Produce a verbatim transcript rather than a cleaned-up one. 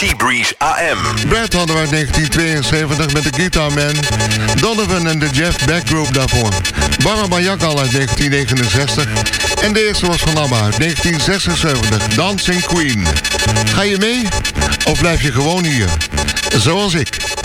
Seabreeze A M. Brad hadden we uit negentien tweeënzeventig met de Guitar Man. Donovan en de Jeff Beck Group daarvoor. Barbara Jackal uit negentien negenenzestig. En de eerste was van ABBA uit negentien zesenzeventig. Dancing Queen. Ga je mee? Of blijf je gewoon hier? Zoals ik.